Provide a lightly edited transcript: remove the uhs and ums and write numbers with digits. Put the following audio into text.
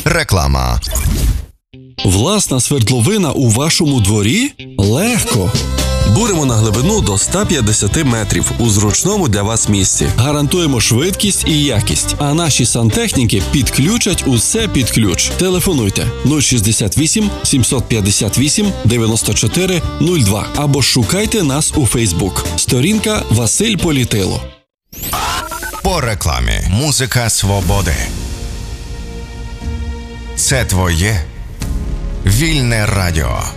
Реклама. Власна свердловина у вашому дворі? Легко! Буримо на глибину до 150 метрів у зручному для вас місці. Гарантуємо швидкість і якість, а наші сантехніки підключать усе під ключ. Телефонуйте 068 758 94 02 або шукайте нас у Фейсбук. Сторінка Василь Політило. По рекламі. Музика свободи. Це твоє вільне радіо.